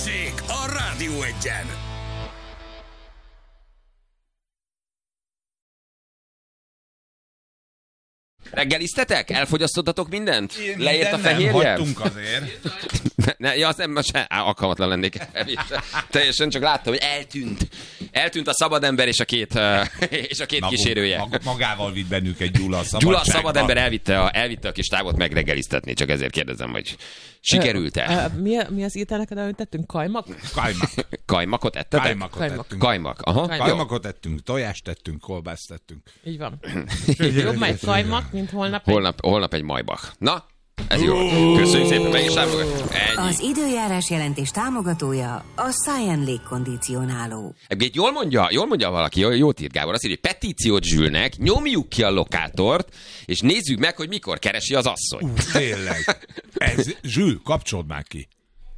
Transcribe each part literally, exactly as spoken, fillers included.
Balázsék a Rádió Egyen. Reggeliztetek? Elfogyasztottatok mindent? Én Leért a minden fehérje? nem hagytunk azért. Ne, ne, ja, azt nem, most se, á, alkalmatlan lennék. Teljesen csak láttam, hogy eltűnt. Eltűnt a szabad ember és a két, uh, és a két Magunk, kísérője. Mag, magával vitt bennük egy Gyula a Gyula a szabadságban. szabad ember elvitte a, elvitte a kis távot megreggeliztetni, csak ezért kérdezem, hogy sikerült-e? Uh, uh, mi, mi az ételnek, amit tettünk? Kajmak? Kajmak. Kajmakot ettetek? Kajmakot Kajmak. ettünk. Kajmak, aha. Kajmak. Kajmakot tettünk, tojást tettünk, kolbászt tettünk. Így van. Jobb már egy kajmak, mint holnap. Holnap, holnap egy majbach. Na, ez jó. Köszönjük szépen, meg is támogat. Ennyi. Az időjárás jelentés támogatója a Science légkondicionáló. Egyébként jól mondja, jól mondja valaki, jó, jót írt Gábor, azt írja, hogy petíciót Zsülnek, nyomjuk ki a lokátort, és nézzük meg, hogy mikor keresi az asszony. Tényleg. Ez, Zsül, kapcsold már ki.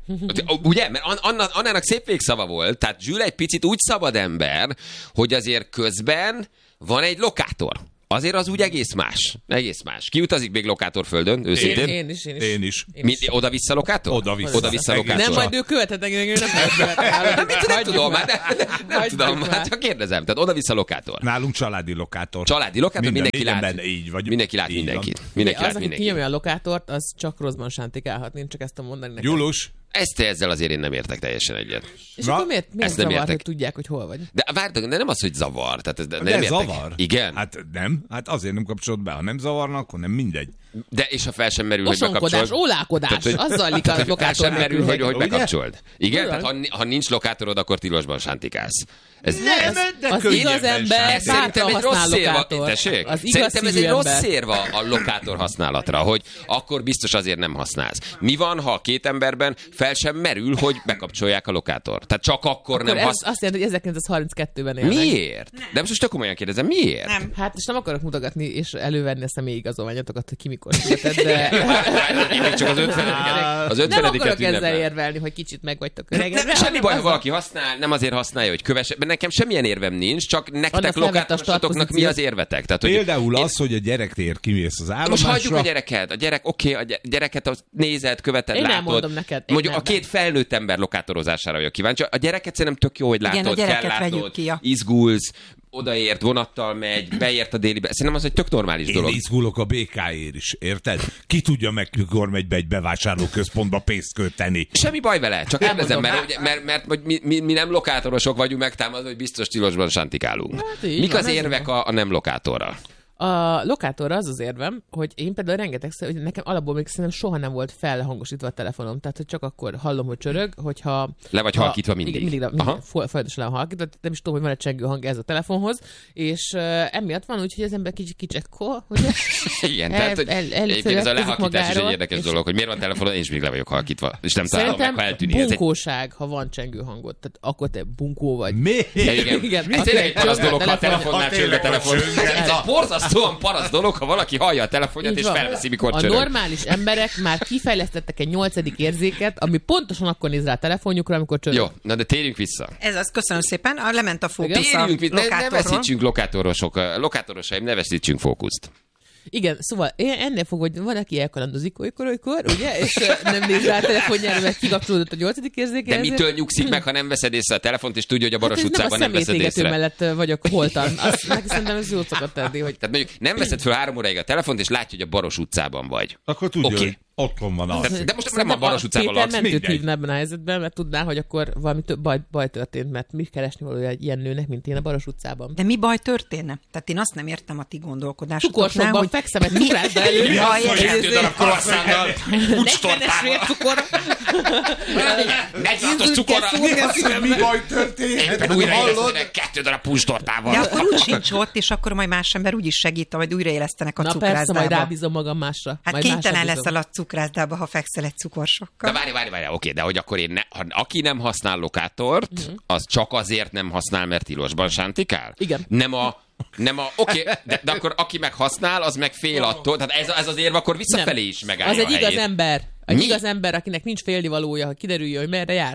Ugye? Mert Anna, Annának szép végszava volt, tehát Zsül egy picit úgy szabad ember, hogy azért közben van egy lokátor. Azért az úgy egész más. Egész más. Ki utazik még lokátorföldön, őszintén? Én, én is, én is. Én is. Én Mind, oda-vissza lokátor? Oda-vissza. Oda-vissza lokátor. Nem, majd ő követhet engem, ő nem Nem, mit, nem tudom, már, nem, nem, nem Hagyjuk tudom, már. hát csak kérdezem. Tehát oda-vissza lokátor. Nálunk családi lokátor. Családi lokátor, Minden, mindenki lát. benne így vagy. Mindenki lát így mindenkit. van. Mindenki az, lát aki mindenkit. kinyomja a lokátort, az csak rosszban sántikálhat. Én csak ezt tudom mondani nekem. Gyulus. Ezt ezzel azért én nem értek teljesen egyet. És Na, akkor miért, miért ezt nem zavar, értek. hogy tudják, hogy hol vagy? De várj, de nem az, hogy zavar. Tehát ez, de, De nem értek. zavar. Igen. Hát nem. Hát azért nem kapcsolod be. Ha nem zavarna, akkor nem mindegy. De és ha fel sem merül, hogy Osonkodás, bekapcsold. ólálkodás, Tehát, hogy- az zajlik a Fel lokátor sem merül, hogy, hogy Ugye? bekapcsold. Igen, Ugyan? tehát ha, ha nincs lokátorod, akkor tilosban sántikálsz. Ez, Nem, az, de az könnyebben igaz ember ez szerintem bátran egy rossz használ szérva. lokátort. Tessék? Az igaz Szerintem ez szívű egy rossz ember. szérva a lokátor használatra, hogy akkor biztos azért nem használsz. Mi van, ha a két emberben fel sem merül, hogy bekapcsolják a lokátort? Tehát csak akkor, Akkor nem ez használsz. azt jelenti, hogy ezerkilencszázharminckettőben élnek. Miért? De most tök komolyan kérdezem, miért? Nem. Hát és nem akarok mutogatni és elővenni a személyigazolványotokat, hogy ki mikor született, de Én még csak az ötvenediket Az nem ötvenediket akarok ezzel ünnepel. érvelni, hogy kicsit meg vagytok Nem, öregedve. semmi baj, ha Az- valaki használ, nem azért használja, hogy kövesse. Nekem semmilyen érvem nincs, csak nektek Annak felvette a lokátosatoknak mi startpozíciót. az érvetek? Tehát, hogy Például én- az, hogy a gyerektér kimész az Most állomásra. hagyjuk a gyereket. A gyerek, oké, okay, a gy- gyereket azt nézed, követed, Én látod. elmondom neked, én Mondjuk nem. a két felnőtt ember lokátorozására vagyok kíváncsi. A gyereket szerintem tök jó, hogy látod, Igen, a gyereket kell vegyük látod, ki, ja. izgulsz, odaért, vonattal megy, beért a délibe. Szerintem az egy tök normális Én dolog. izgulok a bé ká-ért is, érted? Ki tudja meg, mikor megy be egy bevásárlóközpontba pénzt költeni. Semmi baj vele, csak kérdezem, Elmondom. mert, mert, mert, mert mi, mi, mi nem lokátorosok vagyunk megtámadva, hogy biztos tilosban sántikálunk. Hát így Mik van, az ez érvek a, a nem lokátorra? A lokátorra az az érvem, hogy én például rengetegszer, hogy nekem alapból még szerintem soha nem volt felhangosítva a telefonom, tehát hogy csak akkor hallom, hogy csörög, hogyha... Le vagy ha- halkítva mindig. Igen, mindig, Aha. mindig fo- folyamatosan le van halkítva, tehát nem is tudom, hogy van egy csengő hang ez a telefonhoz, és uh, emiatt van úgy, hogy az ember kicsit kicsekkol, ugye? Igen, El- tehát hogy el- el- egyébként ez a elfeledkezik lehalkítás is egy magáról, érdekes és- dolog, hogy miért van telefonon, én is még le vagyok halkítva, és nem találom meg, Szerintem ha eltűnik. Ez egy... bunkóság, ha van csengő hangot, tehát akkor te bunkó vagy. Mi? Ja, igen. Igen, Ez a tényleg egy parasz telefon- dolog, ha a telefon- telefonnál ha csörög a tényleg telefon. csörög. Ez a borzasztóan parasz dolog, ha valaki hallja a telefonját, Így és van. felveszi, mikor A csörög. normális emberek már kifejlesztettek egy nyolcadik érzéket, ami pontosan akkor néz rá a telefonjukra, amikor csörög. Jó, na de térjünk vissza. Ez az, köszönöm szépen. A lement a fókusz a Térjünk vissza, ne, ne lokátorról. veszítsünk lokátorosok, lokátorosaim, ne veszítsünk fókuszt. Igen, szóval én ennél fog, hogy van, aki elkalandozik olykor-olykor, ugye, és ö, nem néz rá a telefonjára, mert kikapcsolódott a nyolcadik érzéke. De mitől nyugszik meg, ha nem veszed észre a telefont, és tudja, hogy a Baros hát ez utcában nem nem a veszed személytégető észre? mellett ö, vagyok holtan. Azt neki szerintem ez jót szokott tenni, hogy Tehát mondjuk nem veszed föl három óráig a telefont, és látja, hogy a Baros utcában vagy. Akkor tudja, Oké. hogy otthon van az. Tehát- de most nem Szerintem a Baros utcában Péter laksz, mentőt mindegy. hívna ebben a helyzetben, mert tudná, hogy akkor valami több baj, baj történt, mert mi keresni valója egy ilyen nőnek, mint én a Baros utcában. De mi baj történne? Tehát én azt nem értem a ti gondolkodásotoknál, Cukorsokban hogy fekszem egy cukrászda elő. Ja, Kettő értem. darab croissantal, negyvenes vércukor. negyvenhatos cukorral, Mi baj történt? éppen újraélesztenek kettő darab puncstortával. De akkor úgy sincs ott, és akkor majd más ember úgy is segít, majd újraélesztenek a Na persze, majd cukrászdába. rábízom magam másra. Hát majd kénytelen másra leszel bízom. a cukrászdába, ha fekszel egy De cukorsokkal. várj, várj, várj, oké, de hogy akkor én ne, ha, aki nem használ lokátort, az csak azért nem használ, mert tilosban sántikál? Igen. Nem a Nem a, oké, okay, de, de akkor aki meg használ, az meg fél attól. Tehát ez, ez az érv akkor visszafelé is megállja Az egy a igaz helyét. ember. Egy Mi? igaz ember, akinek nincs félnivalója, ha kiderüljön, hogy merre jár.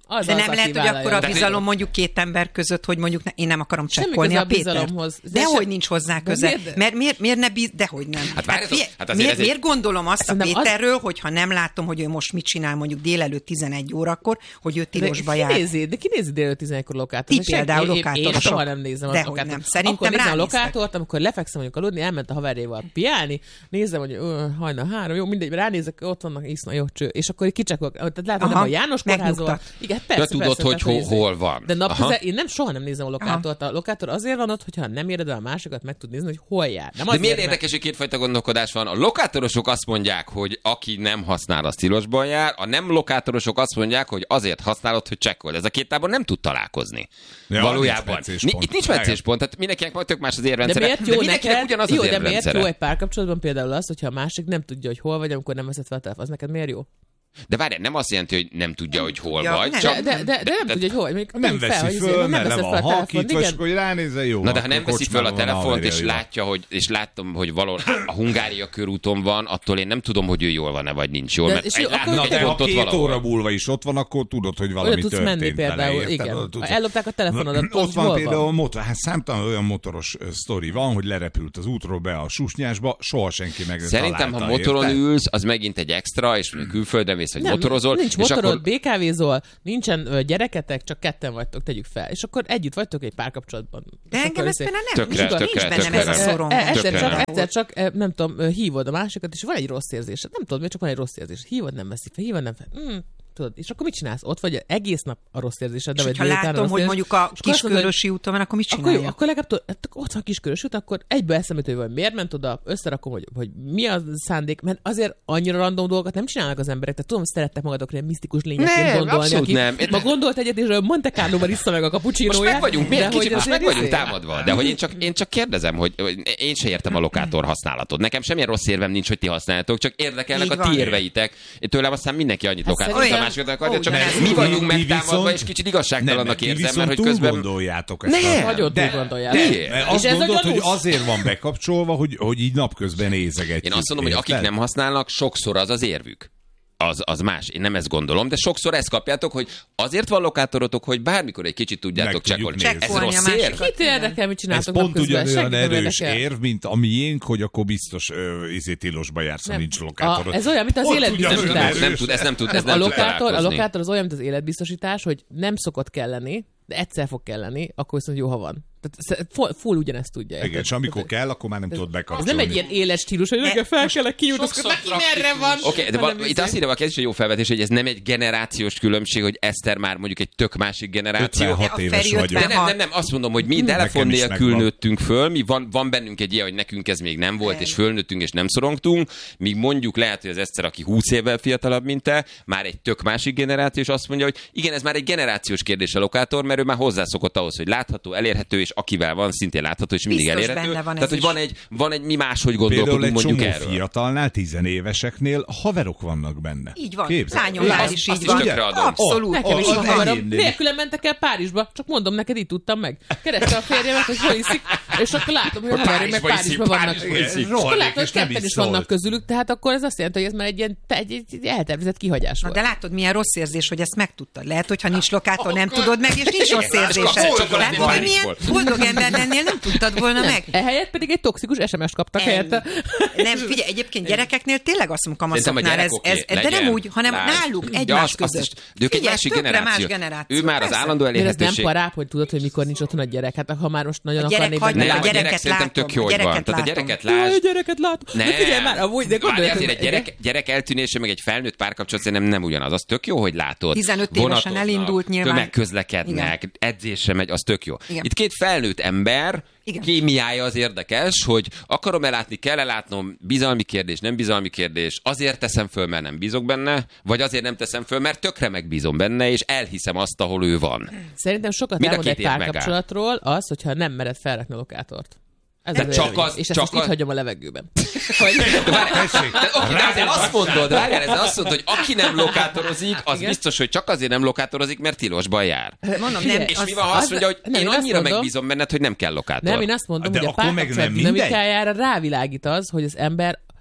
Az de az, nem aki lehet, hogy vállalja. akkor a Tehát bizalom én- mondjuk két ember között, hogy mondjuk ne, én nem akarom Semmi csekkolni köze a a Pétert. bizalomhoz. De Dehogy se- nincs hozzá De köze. miért- Mert miért, miért ne bíz... Dehogy nem. Hát várjatok, fie- hát azért miért, ez egy- miért gondolom azt a Szerintem az- Péterről, hogyha nem látom, hogy ő most mit csinál mondjuk délelőtt tizenegy órakor, hogy ő tilosba de jár. Kinézi, de kinézi délelőtt tizenegykor lokátort? Ti például Én, én, én lokátorosok. soha nem nézem a Dehogy lokátort. nem. Szerintem akkor nézem a ránéztek. lokátort, amikor lefekszem mondjuk aludni, elment a haverjával piálni, nézem, hogy ö, hajnal három, jó, mindegy, ránézek, ott vannak, iszna, jó cső, és akkor kicsekolok. Tehát látom, Aha, nem a János kórházban. megnyugtat. Igen, persze, tudod, persze, hogy persze, hol- izé. hol van. De nap Aha. közel, én nem soha nem nézem a lokátort. A lokátor azért van ott, hogyha nem éred el a másikat, meg tud nézni, hogy hol jár. Nem De azért, miért mert- érdekes, hogy kétfajta gondolkodás van? A lokátorosok azt mondják, hogy aki nem használ, az tilosban jár, a nem lokátorosok azt mondják, hogy azért használod, hogy csekkold. Ez a két tábor nem tud találkozni. Ja, Valójában. nincs meccéspont. Ni- Itt nincs meccéspont, tehát mindenkinek majd tök más az De érrendszere. miért jó mindenkinek neked? ugyanaz Jó, az de miért érrendszere. jó egy párkapcsolatban például az, hogyha a másik nem tudja, hogy hol vagy, amikor nem veszed fel a telefon, az neked miért jó? De várj, nem azt jelenti, hogy nem tudja, hogy hol tudja. vagy. Nem. Csak... De, de, de, de nem tudja, hogy hol. Mondjuk Nem tegyük veszi fel, hogy izé, föl, nem mert le veszed van fel a telefont, halkítva, és igen. akkor hogy ránézze, jó. Na de ha akkor nem veszi föl a kocsmában van telefont, és haverja, jó. látja, hogy, és látom, hogy valahol a Hungária körúton van, attól én nem tudom, hogy ő jól van-e, vagy nincs jól. De- Mert és egy, jó, látom, akkor Na egy de ha pontot két valahol. óra múlva is ott van, akkor tudod, hogy valami Oda tudsz történt menni vele, például, érted? igen. Oda tudsz- Ha ellopták a telefonodat, Ott tudod, van hol például van. motor, hát számtalan olyan motoros ö, sztori van, hogy lerepült az útról be a susnyásba, soha senki meg nem Szerintem, ha találta, motoron érted? ülsz, az megint egy extra, és külföldön mész, vagy Nem, motorozol. nincs és motorod, akkor... bé ká vézol, nincsen ö, gyereketek, csak ketten vagytok, tegyük fel. És akkor együtt vagytok egy párkapcsolatban. De És engem akkor ez izé- például nem, Tökre, nincs, tökre, nincs bennem ez a tökre. szorom. E- Egyszer Tökre csak, nem. egyszer csak, e, nem tudom, ö, hívod a másikat, és van egy rossz érzésed. Nem tudod, miért csak van egy rossz érzés. Hívod, nem veszik fel, hívod, nem fel. Mm, tudod, és akkor mit csinálsz? Ott vagy egész nap a rossz érzésed. És vagy ha délután a látom, rossz hogy érzés, mondjuk a és akkor azt mondod, hogy Kiskörösi úton van, akkor mit Akkor, jó, csinálja? akkor legalább tudod, hát ott van Kiskörös út, akkor egyből eszembe jut, hogy miért ment oda, összerakom, hogy, hogy mi a szándék, mert azért annyira random dolgokat nem csinálnak az emberek. Tehát tudom, szerettek magadokra ilyen misztikus lényekként Nem, gondolni. abszolút aki nem. Ma gondolt egyet, és a Monte Carlo-ban issza meg a Most cappuccinóját. meg vagyunk, de miért hogy kicsit most azért meg vagyunk izé- támadva. De hogy én csak, én csak kérdezem, hogy hogy én se értem a lokátor használatot. Nekem semmilyen rossz érvem nincs, hogy ti használjátok, csak érdekelnek Így a van. ti érveitek. Én tőlem aztán mindenki annyit Hát lokátor, a szerintem- másikat akarja, Ó, csak de mi nem. vagyunk Ti megtámadva, viszont- és kicsit Nem, igazságtalannak mert ti érzem, viszont mert hogy túl közben... gondoljátok ezt. Nem. a- Nagyon De- túl gondoljátok. Miért? Mert És azt ez a gondolod, hogy gyanús. azért van bekapcsolva, hogy, hogy így napközben nézegetjük. Én azt mondom, hogy akik érted? nem használnak, sokszor az az érvük. Az, az más. Én nem ezt gondolom, de sokszor ezt kapjátok, hogy azért van lokátorotok, hogy bármikor egy kicsit tudjátok Meg tudjuk csekkolni. nézni. Ez Csekkolni a rossz másikat. érv? Kit érdekel, mit Ez csináltok pont napközben? ugyanolyan Senkit nem erős érdekel. érv, mint a miénk, hogy akkor biztos ö, izé tilosba jársz, ha Nem. nincs lokátorod. A- ez olyan, mint az Ott életbiztosítás. ugyanolyan Nem, nem erős. tud, ez nem tud, ez Nem, nem a, tud lokátor, a találkozni. lokátor az olyan, mint az életbiztosítás, hogy nem szokott kelleni, de egyszer fog kelleni, akkor viszont jó, ha van. Tehát full, full ugyanezt tudja. Igen, érted? és amikor Tehát kell, akkor már nem tudod Ez bekapcsolni. nem egy ilyen éles stílus, hogy nekem fel kellek kiútni, neki merre van. Oké, okay, de hanem va- itt izé- azt írja valaki, ez is egy jó felvetés, hogy ez nem egy generációs különbség, hogy Eszter már mondjuk egy tök másik generáció. ötvenhat A éves Feri vagyok. De nem, ötvenhat. nem, nem, azt mondom, hogy mi telefon Nekem is nélkül megvan. nőttünk föl, mi van, van bennünk egy ilyen, hogy nekünk ez még nem volt, és fölnőttünk, és nem szorongtunk, míg mondjuk lehet, hogy az Eszter, aki húsz évvel fiatalabb, mint te, már egy tök másik generáció, és azt mondja, hogy igen, ez már egy generációs kérdés a lokátor, mert ő már hozzászokott ahhoz, hogy látható, elérhető, és akivel van, szintén látható, és mindig Biztos elérhető. benne van Tehát, ez hogy van is. egy, van egy, mi máshogy Például gondolkodunk egy mondjuk csomó erről. fiatalnál, tizenéveseknél haverok vannak benne. Így van. Képzeld. Lányomnál Azt- is azt így is van. tökre adom. Abszolút. Nekem is az van haverom. enyémnél. Nélkülem mentek el Párizsba, csak mondom neked, így tudtam meg. Kereste a férjemet, hogy hol iszik, és akkor látom, hogy a haverjaim meg Párizsba iszik, Párizsba vannak. Párizsba iszik. És akkor Rohadék, látom, hogy és nem ketten is is vannak szólt. közülük, tehát akkor ez azt jelenti, hogy ez már egy ilyen te- egy, egy, egy eltervezett kihagyás Na volt. de látod, milyen rossz érzés, hogy ezt megtudtad. Lehet, hogyha nincs lokátor, nem tudod meg, és nincs rossz érzésed. Csak valami Látod, hogy baj milyen volt. boldog ember lennél, nem tudtad volna meg. Ehelyett pedig egy toxikus es em es-t kaptak helyette. Nem, figyelj, egyébként gyerekeknél tényleg azt mondom, Szerintem a kamaszoknál gyerek ez, oké, ez, de nem legyen, úgy, hanem lásd. náluk Ja, egymás azt- azt között. is- De ők egy Figyelj, másik tökre generáció. más generáció. Ő már az persze. állandó Miért ez nem elérhetőség. parább, hogy tudod, hogy mikor nincs otthon a gyerek? Hát ha már most nagyon A gyerek akarnék hagy benne meg, Nem, a a gyerek gyereket szerintem látom, tök jó, a hogy van. gyereket Tehát a látom. gyereket Jaj, lásd. gyereket látom. Nem. De figyelj már, amúgy, de gondolj, Várj, azért egy gyerek, gyerek eltűnése, meg egy felnőtt párkapcsolat szerintem nem ugyanaz. Az tök jó, hogy látod. tizenöt évesen Vonatoznak, elindult nyilván. Tömegközlekednek, edzésre megy, az tök jó. Igen. Itt két felnőtt ember, Igen. kémiája az érdekes, hogy akarom-e látni, kell-e látnom, bizalmi kérdés, nem bizalmi kérdés, azért teszem föl, mert nem bízok benne, vagy azért nem teszem föl, mert tökre megbízom benne, és elhiszem azt, ahol ő van. Szerintem sokat Mind a elmond egy két ér megáll. párkapcsolatról az, hogyha nem mered felrakni a lokátort. Ez De az csak véleményem. az- és ezt csak most itt az- hagyom a levegőben. Hogy... De várjál, de, oké, de ezzel azt mondod, várjál, ezzel azt mondod, hogy aki nem lokátorozik, az Igen. biztos, hogy csak azért nem lokátorozik, mert tilosban jár. Mondom, nem, Figyelj, És az, mi van, ha azt az- mondja, hogy nem, én én azt annyira mondom- megbízom benned, hogy nem kell lokátor. Nem, én azt mondom, De hogy a akkor meg nem párkapcsolat mindegy? dinamikájára rávilágít az, hogy az ember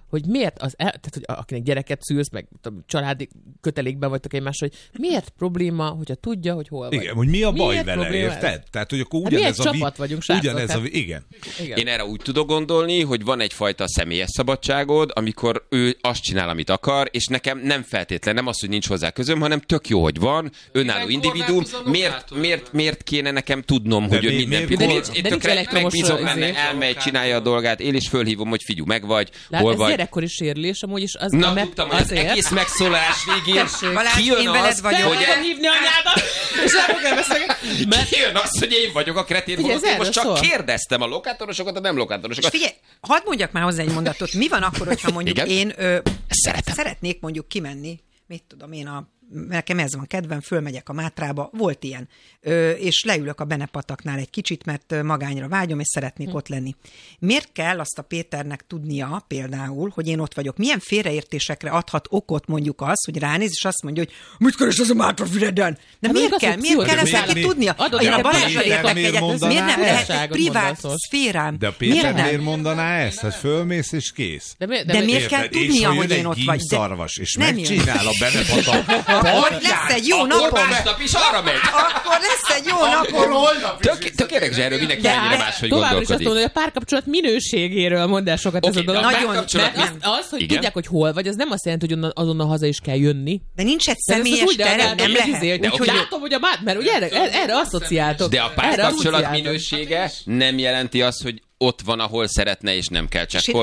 hogy miért az, el, tehát hogy akinek gyereket szülsz, meg családi kötelékben vagytok egymásra, hogy miért probléma, hogyha tudja, hogy hol vagy. Igen, hogy mi a baj Miért vele, probléma érted? ez? Tehát, hogy akkor Hát mi ugyanez egy a... vi- csapat vagyunk, srácok, Ugyanez a... tehát- vi- Igen. Igen. Én erre úgy tudok gondolni, hogy van egyfajta személyes szabadságod, amikor ő azt csinál, amit akar, és nekem nem feltétlen, nem az, hogy nincs hozzá közöm, hanem tök jó, hogy van, önálló Igen, individuum. korlátozza a Miért, lokátor. miért, miért kéne nekem tudnom, De hogy ő mi- minden miért pillanat- kor- Én de nincs tökre elektromos megbízok izé. benne, elmegy, csinálja a dolgát, én is fölhívom, hogy figyelj, meg vagy, Lát, hol ez vagy. gyerekkori sérülés, amúgy is az, Na, mert tudtam, hogy az azért... egész megszólalás végén Tessék. Balázs, kijön én veled az, vagyok. hogy Hogy e- hívni anyádat, és nem fogja beszélni. Mert kijön az, hogy én vagyok a kretén, Figyelj, holott ez én most csak erről szól. kérdeztem a lokátorosokat, a nem És lokátorosokat. figyelj, hadd mondjak már hozzá egy mondatot. Mi van akkor, hogyha mondjuk Igen? én ö, Szeretem. szeretnék mondjuk kimenni, mit tudom én, a, nekem ez van kedvem, fölmegyek a Mátrába, volt ilyen, ö, és leülök a Benepataknál egy kicsit, mert ö, magányra vágyom, és szeretnék hm. ott lenni. Miért kell azt a Péternek tudnia például, hogy én ott vagyok? Milyen félreértésekre adhat okot mondjuk az, hogy ránéz, és azt mondja, hogy mit keres az a Mátrafüreden? De Hát miért mondjuk kell? azt, Miért hogy kell ezt pszichózis. neki Mi- tudnia? Adott Én a esetben Balázsra Péter értek miért egyet, mondaná miért nem ezt? lehet egy Igazságot privát mondasz most. szférám? De a Miért Péter nem? miért mondaná ezt? Hát fölmész és kész. De, mi, de, De mi- miért kell Érted? És tudnia, ha hogy jön én egy ott vagy? De gímszarvas, és nem jön. megcsinál a Benepata Akkor lesz egy jó Akkor napom. másnap is arra megy. Akkor lesz egy jó napom. Tök, tök érdekes, erről mindenki de ennyire máshogy továbbra is azt gondolkodik. mondom, hogy a párkapcsolat minőségéről mondd el sokat ez Oké, a dolog. de a Mert- párkapcsolat- mert az, az, hogy Igen. tudják, hogy hol vagy, az nem azt jelenti, hogy onnan, azonnal haza is kell jönni. De nincs egy De ezt személyes úgy terem, reagáltam, nem hogy lehet. izé, De Úgyhogy oké. látom, hogy a bát, mert ugye erre, erre, erre asszociáltok. De a Erre párkapcsolat asszociáltok. minősége nem jelenti azt, hogy ott van, ahol szeretne, és nem kell csekkolni.